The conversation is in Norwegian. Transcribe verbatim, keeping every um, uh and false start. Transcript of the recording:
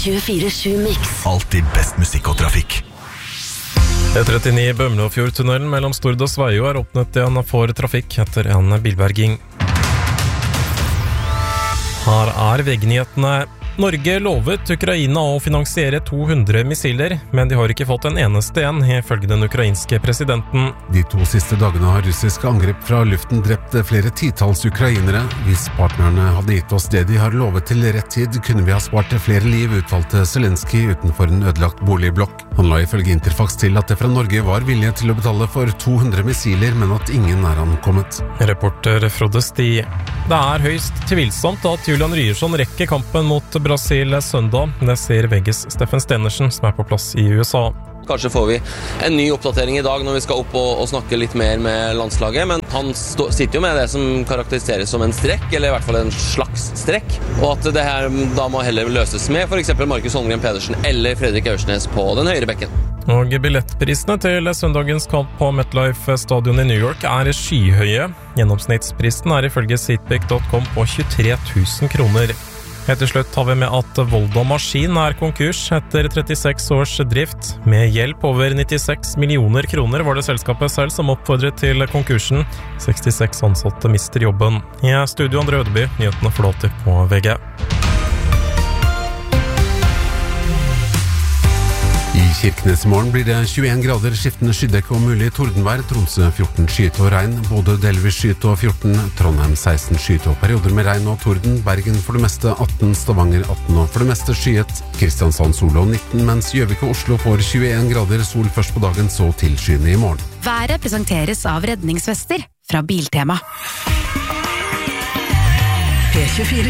tjuefire sju Mix. Alltid best musikk og trafikk. E trettini Bømlofjordtunnelen mellom Stord og Sveio er åpnet igjen for trafikk etter en bilberging. Her er veggnyhetene. Norge lovet Ukraina å finansiere to hundre missiler, men de har ikke fått en eneste en, ifølge den ukrainske presidenten. De to siste dagene har russiske angrep fra luften drept flere titalls ukrainere. Hvis partnerne hadde gitt oss det de har lovet til rett tid, kunne vi ha spart flere liv, uttalte Zelensky utenfor en ødelagt boligblokk. Han la ifølge Interfax til at det fra Norge var vilje til å betale for to hundre missiler, men at ingen er ankommet. Reporter Frode Sti. Det er høyst tvilsomt at Julian Ryerson rekker kampen mot Brasil søndag. Det sier Vegas Steffen Stenersen, som er på plass i U S A. Kanskje får vi en ny oppdatering i dag når vi skal opp og, og snakke litt mer med landslaget, men han stå, sitter jo med det som karakteriseres som en strekk, eller i hvert fall en slags strekk, og at det her da må heller løses med for eksempel Markus Holmgren Pedersen eller Fredrik Aursnes på den høyre bekken. Og billettprisene til søndagens kamp på MetLife Stadion i New York er skyhøye. Gjennomsnittsprisen er ifølge seatpick punktum com på tjuetre tusen kroner. Etter slutt har vi med at Volda Maskin er konkurs etter trettiseks års drift. Med hjelp over nittiseks millioner kroner var det selskapet selv som oppfordret til konkursen. sekstiseks ansatte mister jobben. I studio Andre Ødeby, nyhetene forlater på V G. I Kirkenes i morgen blir det tjueen grader, skiftende skydekke og mulig tordenvær. Tromsø fjorten skyet og regn, både delvis skyet og fjorten, Trondheim seksten skyet og perioder med regn og torden, Bergen for det meste atten, Stavanger atten og for det meste skyet, Kristiansand sol og nitten, mens Gjøvik og Oslo får tjueen grader, sol først på dagen, så tilskyende i morgen. Været presenteres av redningsvester fra Biltema. P tjuefire